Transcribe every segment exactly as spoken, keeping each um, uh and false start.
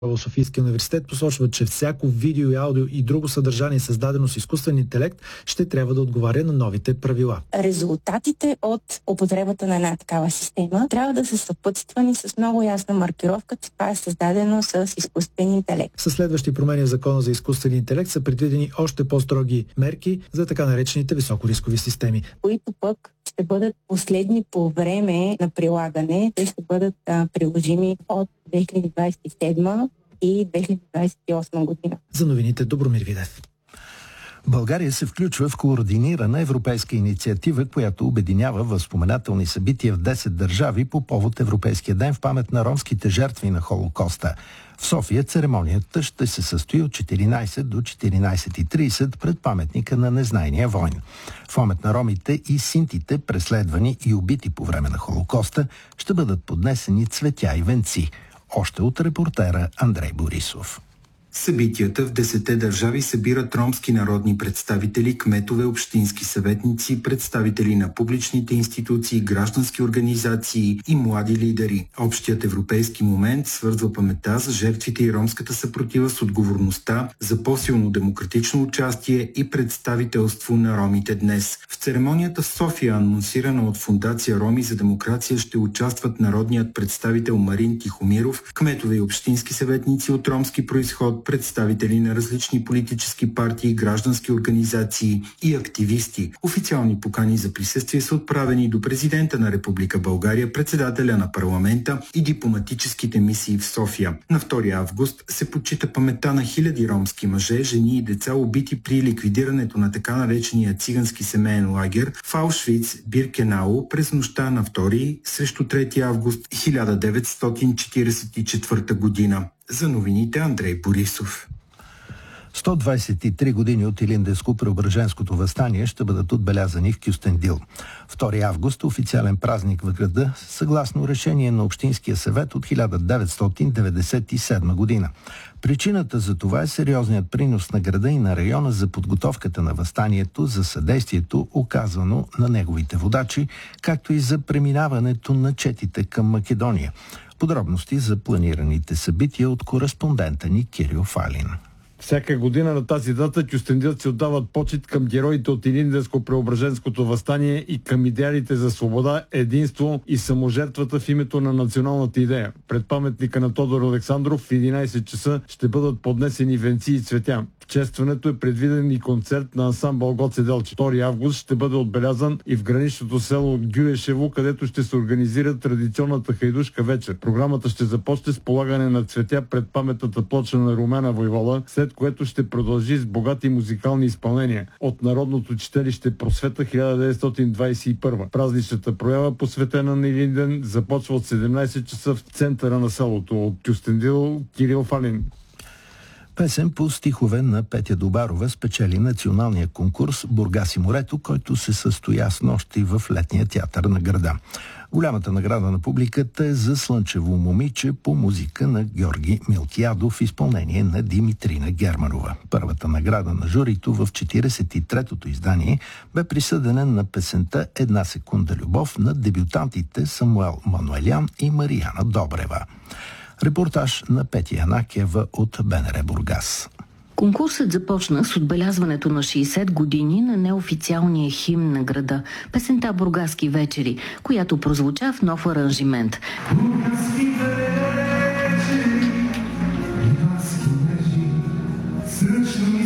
Софийския университет посочва, че всяко видео и аудио и друго съдържание, създадено с изкуствен интелект, ще трябва да отговаря на новите правила. Резултатите от употребата на една такава система трябва да са съпътствани с много ясна маркировка, че това е създадено с изкуствен интелект. Със следващи промени в Закона за изкуствен интелект са предвидени още по-строги мерки за така наречените високорискови системи, които пък ще бъдат последни по време на прилагане. Те ще бъдат а, приложими от две хиляди двадесет и седма и две хиляди двадесет и осма година. За новините Добромир Видев. България се включва в координирана европейска инициатива, която обединява възпоменателни събития в десет държави по повод Европейския ден в памет на ромските жертви на Холокоста. В София церемонията ще се състои от четиринадесет до четиринадесет и тридесет пред паметника на незнайния войн. В памет на ромите и синтите, преследвани и убити по време на Холокоста, ще бъдат поднесени цветя и венци. Още от репортера Андрей Борисов. Събитията в десетте държави събират ромски народни представители, кметове, общински съветници, представители на публичните институции, граждански организации и млади лидери. Общият европейски момент свързва паметта за жертвите и ромската съпротива с отговорността за по-силно демократично участие и представителство на ромите днес. В церемонията в София, анонсирана от Фондация Роми за демокрация, ще участват народният представител Марин Тихомиров, кметове и общински съветници от ромски произход, представители на различни политически партии, граждански организации и активисти. Официални покани за присъствие са отправени до президента на Република България, председателя на парламента и дипломатическите мисии в София. На втори август се почита паметта на хиляди ромски мъже, жени и деца, убити при ликвидирането на така наречения цигански семейен лагер в Аушвиц, Биркенау през нощта на втори срещу трети август хиляда деветстотин четиридесет и четвърта година. За новините Андрей Борисов. сто двадесет и три години от Илинденско-Преображенското въстание ще бъдат отбелязани в Кюстендил. втори август – официален празник в града, съгласно решение на Общинския съвет от хиляда деветстотин деветдесет и седма година. Причината за това е сериозният принос на града и на района за подготовката на въстанието, за съдействието, оказано на неговите водачи, както и за преминаването на четите към Македония. Подробности за планираните събития от кореспондента ни Кирил Фалин. Всяка година на тази дата кюстендилци отдават почит към героите от Илинденско-Преображенското въстание и към идеалите за свобода, единство и саможертвата в името на националната идея. Пред паметника на Тодор Александров в единадесет часа ще бъдат поднесени венци и цветя. В честването е предвиден и концерт на ансамбъл Гоце Делчев. втори август ще бъде отбелязан и в граничното село Гюешево, където ще се организира традиционната хайдушка вечер. Програмата ще започне с полагане на цветя пред паметната плоча на Румяна войвода, след което ще продължи с богати музикални изпълнения от Народното читалище Просвета хиляда деветстотин двадесет и първа. Празничната проява, посветена на Илинден, започва от седемнадесет часа в центъра на селото. От Кюстендил, Кирил Фалин. Песен по стихове на Петя Добарова спечели националния конкурс Бургас и морето, който се състоя с нощи в летния театър на града. Голямата награда на публиката е за Слънчево момиче по музика на Георги Милтиадов в изпълнение на Димитрина Германова. Първата награда на журито в четиридесет и третото издание бе присъдена на песента «Една секунда любов» на дебютантите Самуел Мануелян и Марияна Добрева. Репортаж на Петя Янакиева от БНР Бургас. Конкурсът започна с отбелязването на шейсет години на неофициалния химн на града, песента «Бургаски вечери», която прозвуча в нов аранжимент. Бургаски вечери, бургаски вечери, сръчно ми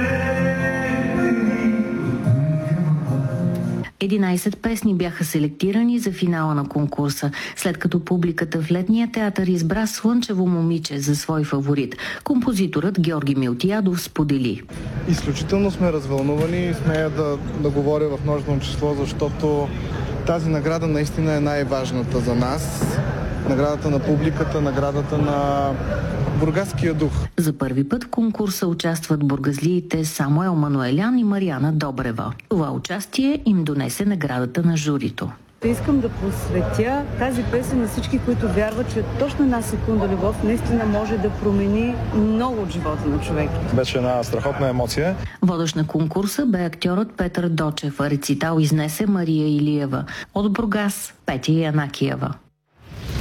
единадесет песни бяха селектирани за финала на конкурса, след като публиката в летния театър избра Слънчево момиче за свой фаворит. Композиторът Георги Милтиадов сподели: изключително сме развълнувани и смея да, да говоря в множествено число, защото тази награда наистина е най-важната за нас. Наградата на публиката, наградата на бургаския дух. За първи път в конкурса участват бургазлиите Самуел Мануелян и Марияна Добрева. Това участие им донесе наградата на журито. Искам да посветя тази песен на всички, които вярват, че точно една секунда любов наистина може да промени много от живота на човека. Беше една страхотна емоция. Водещ на конкурса бе актьорът Петър Дочев, а рецитал изнесе Мария Илиева. От Бургас Петя Янакиева.